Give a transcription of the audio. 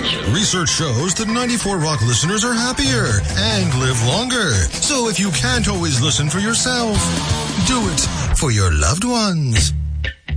Research shows that 94 Rock listeners are happier and live longer. So if you can't always listen for yourself, do it for your loved ones.